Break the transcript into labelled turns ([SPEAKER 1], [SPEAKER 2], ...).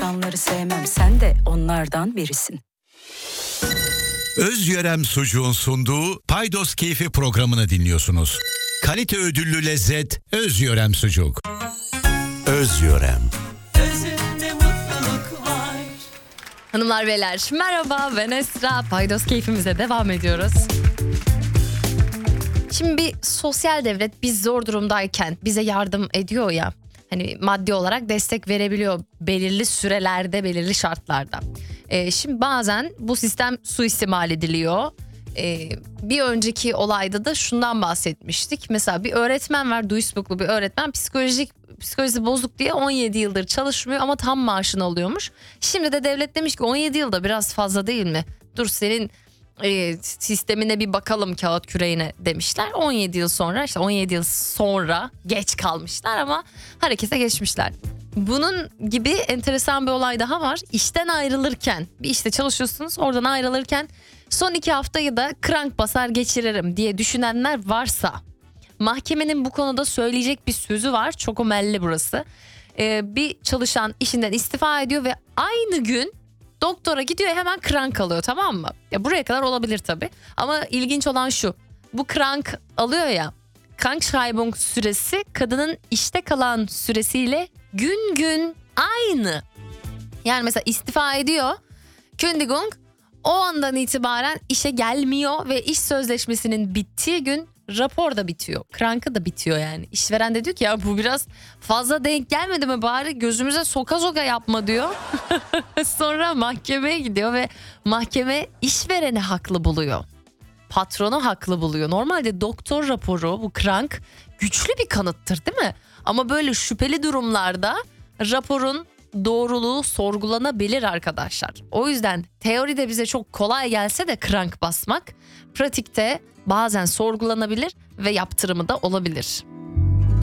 [SPEAKER 1] yalanları sevmem, sen de onlardan birisin.
[SPEAKER 2] Özyörem Sucuğun sunduğu Paydos Keyfi programını dinliyorsunuz. Kalite ödüllü lezzet Özyörem Sucuk. Özyörem.
[SPEAKER 3] Özünde mutluluk var.
[SPEAKER 4] Hanımlar beyler merhaba, ben Esra. Paydos Keyfimize devam ediyoruz. Şimdi bir sosyal devlet biz zor durumdayken bize yardım ediyor ya. Hani maddi olarak destek verebiliyor belirli sürelerde, belirli şartlarda. Şimdi bazen bu sistem suistimal ediliyor. Bir önceki olayda da şundan bahsetmiştik. Mesela bir öğretmen var, Duisburglu bir öğretmen, psikolojisi bozuk diye 17 yıldır çalışmıyor ama tam maaşını alıyormuş. Şimdi de devlet demiş ki 17 yılda biraz fazla değil mi? Dur senin sistemine bir bakalım, kağıt küreğine demişler. 17 yıl sonra, işte 17 yıl sonra geç kalmışlar ama harekete geçmişler. Bunun gibi enteresan bir olay daha var. İşten ayrılırken, bir işte çalışıyorsunuz, oradan ayrılırken son 2 haftayı da krank basar geçiririm diye düşünenler varsa, mahkemenin bu konuda söyleyecek bir sözü var. Çok omelli burası. Bir çalışan işinden istifa ediyor ve aynı gün doktora gidiyor, hemen krank alıyor, tamam mı? Ya buraya kadar olabilir tabii. Ama ilginç olan şu. Bu krank alıyor ya. Krankschreibung süresi kadının işte kalan süresiyle gün gün aynı. Yani mesela istifa ediyor. Kündigung o andan itibaren işe gelmiyor ve iş sözleşmesinin bittiği gün rapor da bitiyor. Krankı da bitiyor yani. İşveren de diyor ki ya bu biraz fazla denk gelmedi mi, bari gözümüze soka soka yapma diyor. Sonra mahkemeye gidiyor ve mahkeme işvereni haklı buluyor. Patronu haklı buluyor. Normalde doktor raporu, bu krank güçlü bir kanıttır değil mi? Ama böyle şüpheli durumlarda raporun doğruluğu sorgulanabilir arkadaşlar. O yüzden teoride bize çok kolay gelse de krank basmak, pratikte bazen sorgulanabilir ve yaptırımı da olabilir.